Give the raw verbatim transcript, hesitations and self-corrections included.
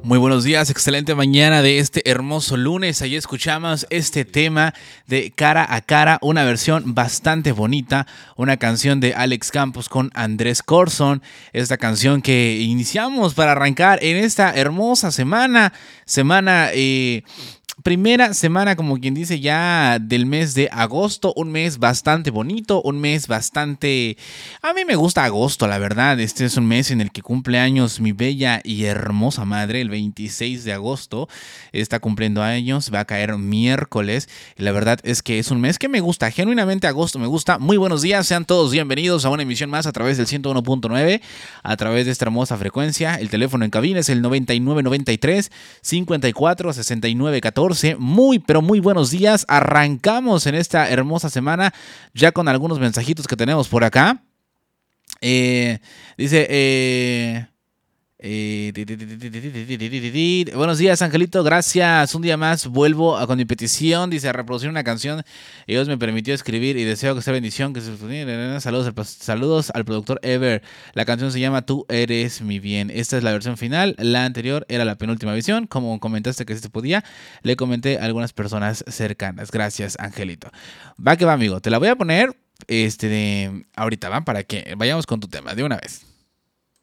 Muy buenos días, excelente mañana de este hermoso lunes. Ahí escuchamos este tema de Cara a Cara, una versión bastante bonita, una canción de Alex Campos con Andrés Corson. Esta canción que iniciamos para arrancar en esta hermosa semana, semana... Eh, Primera semana, como quien dice, ya del mes de agosto, un mes bastante bonito, un mes bastante... A mí me gusta agosto, la verdad. Este es un mes en el que cumple años mi bella y hermosa madre, el veintiséis de agosto. Está cumpliendo años, va a caer miércoles. Y la verdad es que es un mes que me gusta, genuinamente agosto me gusta. Muy buenos días, sean todos bienvenidos a una emisión más a través del ciento uno punto nueve, a través de esta hermosa frecuencia. El teléfono en cabina es el noventa y nueve noventa y tres cincuenta y cuatro sesenta y nueve catorce. Muy, pero muy buenos días. Arrancamos en esta hermosa semana ya con algunos mensajitos que tenemos por acá. Eh, dice... Eh, eh, buenos días, Angelito, gracias. Un día más vuelvo a, con mi petición. Dice, a reproducir una canción. Dios me permitió escribir y deseo que esta bendición que se... Saludos al, saludos al productor Ever. La canción se llama Tú eres mi bien. Esta es la versión final. La anterior era la penúltima versión. Como comentaste que se podía, le comenté a algunas personas cercanas. Gracias, Angelito. Va que va, amigo. Te la voy a poner este de ahorita, va, para que vayamos con tu tema de una vez.